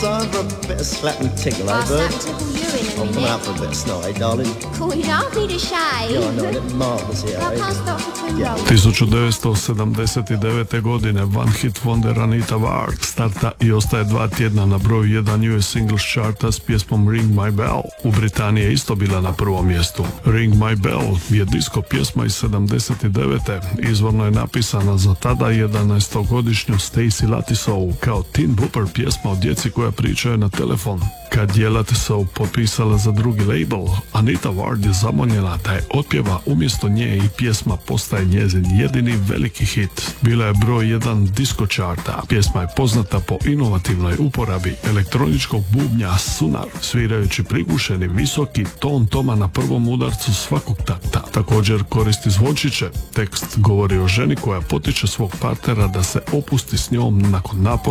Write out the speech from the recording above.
son, for a bit of slap and tickle, eh, I'll bird? slap tickle you in a I'm coming minute. out for a bit of snot, eh, darling? Cool, you don't need a shave. Yeah, I know, it's marvellous here, I eh? can't stop for two Yeah. rolls. 1979. godine One Hit Wonder Anita Ward starta i ostaje 2 tjedna na broju 1 US Singles charta s pjesmom Ring My Bell. U Britaniji je isto bila na prvom mjestu. Ring My Bell je disko pjesma iz 79. Izvorno je napisana za tada 11-godišnju Stacey Latisovu kao teen booper pjesma o djeci koja pričaju na telefon. Kad je Latisov potpisala za drugi label, Anita Ward je zamoljena da je otpjeva umjesto nje i pjesma postaje njezin jedini veliki hit. Bila je broj 1 disco charta. Pjesma je poznata po inovativnoj uporabi elektroničkog bubnja Sunar, svirajući prigušeni visoki ton toma na prvom udarcu svakog takta. Također koristi zvončiće. Tekst govori o ženi koja potiče svog partnera da se opusti s njom nakon napornog